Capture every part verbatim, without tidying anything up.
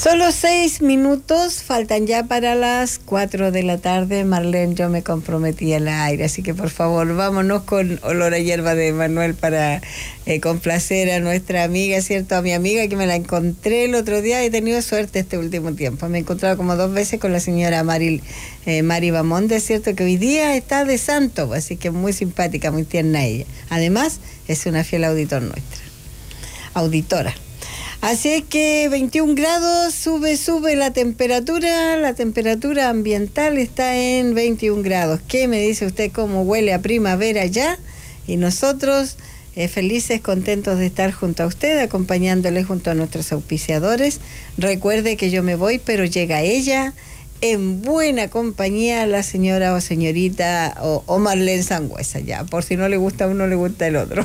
Solo seis minutos faltan ya para las cuatro de la tarde. Marlene, yo me comprometí al aire, así que por favor vámonos con Olor a Hierba de Manuel para eh, complacer a nuestra amiga, ¿cierto? A mi amiga que me la encontré el otro día. He tenido suerte este último tiempo. Me he encontrado como dos veces con la señora Mari, eh, Mari Bamonde, ¿cierto? Que hoy día está de santo, así que muy simpática, muy tierna ella. Además, es una fiel auditor nuestra, auditora. Así es que veintiún grados, sube, sube la temperatura, la temperatura ambiental está en veintiún grados. ¿Qué me dice usted cómo huele a primavera ya? Y nosotros eh, felices, contentos de estar junto a usted, acompañándole junto a nuestros auspiciadores. Recuerde que yo me voy, pero llega ella en buena compañía, la señora o señorita o, o Marlene Sangüesa, ya, por si no le gusta a uno, le gusta el otro.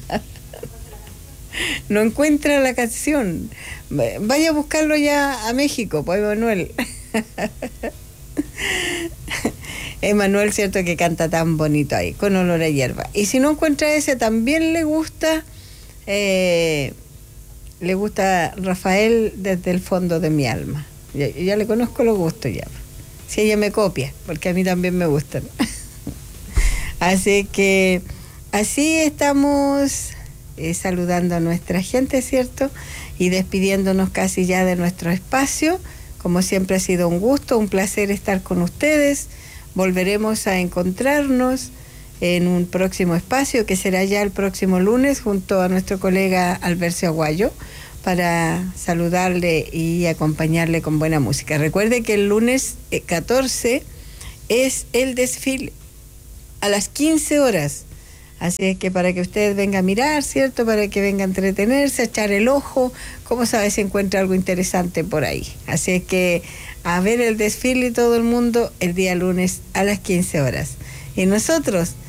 No encuentra la canción. Vaya a buscarlo ya a México, pues Manuel. Emanuel, cierto que canta tan bonito ahí, con Olor a Hierba. Y si no encuentra ese, también le gusta, eh, le gusta Rafael Desde el Fondo de Mi Alma. Ya, ya le conozco los gustos ya. Si ella me copia, porque a mí también me gustan. Así que así estamos. Eh, saludando a nuestra gente, ¿cierto? Y despidiéndonos casi ya de nuestro espacio. Como siempre ha sido un gusto, un placer estar con ustedes. Volveremos a encontrarnos en un próximo espacio que será ya el próximo lunes junto a nuestro colega Albercio Aguayo para saludarle y acompañarle con buena música. Recuerde que el lunes catorce es el desfile a las quince horas. Así es que para que usted venga a mirar, ¿cierto? Para que venga a entretenerse, a echar el ojo, cómo sabe si encuentra algo interesante por ahí. Así es que a ver el desfile todo el mundo el día lunes a las quince horas. Y nosotros